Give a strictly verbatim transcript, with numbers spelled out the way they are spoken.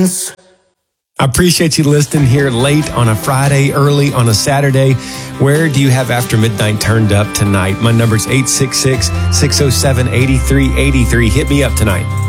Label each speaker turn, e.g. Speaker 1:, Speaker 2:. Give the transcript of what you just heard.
Speaker 1: Dance.
Speaker 2: I appreciate you listening here late on a Friday, early on a Saturday. Where do you have After Midnight turned up tonight? My number's eight six six, six oh seven, eight three eight three. Hit me up tonight.